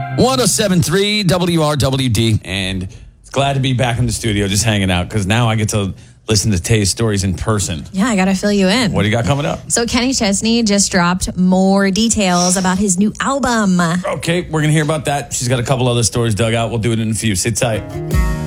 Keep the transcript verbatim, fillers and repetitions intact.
one oh seven point three W R W D. And it's glad to be back in the studio just hanging out because now I get to listen to Tay's stories in person. Yeah, I got to fill you in. What do you got coming up? So Kenny Chesney just dropped more details about his new album. Okay, we're going to hear about that. She's got a couple other stories dug out. We'll do it in a few. Sit tight.